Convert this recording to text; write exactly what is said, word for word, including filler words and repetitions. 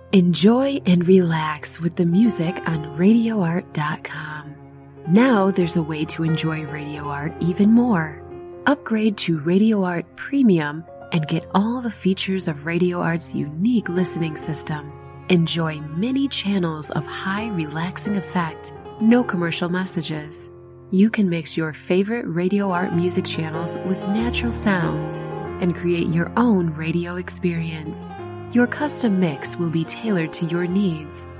Enjoy and relax with the music on radio art dot com. Now there's a way to enjoy Radio Art even more. Upgrade to Radio Art Premium and get all the features of Radio Art's unique listening system. Enjoy many channels of high relaxing effect, no commercial messages. You can mix your favorite Radio Art music channels with natural sounds and create your own radio experience. Your custom mix will be tailored to your needs.